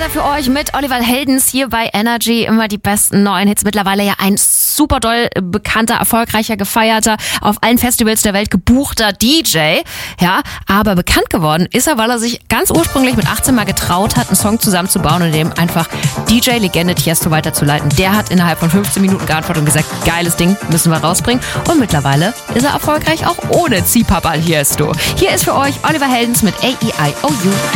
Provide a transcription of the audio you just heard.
weiter für euch mit Oliver Heldens hier bei Energy. Immer die besten neuen Hits. Mittlerweile ja ein super doll bekannter, erfolgreicher, gefeierter, auf allen Festivals der Welt gebuchter DJ. Ja, aber bekannt geworden ist er, weil er sich ganz ursprünglich mit 18 mal getraut hat, einen Song zusammenzubauen und dem einfach DJ-Legende Tiesto weiterzuleiten. Der hat innerhalb von 15 Minuten geantwortet und gesagt, geiles Ding, müssen wir rausbringen. Und mittlerweile ist er erfolgreich auch ohne Ziehpapa Tiesto. Hier ist für euch Oliver Heldens mit A-E-I-O-U.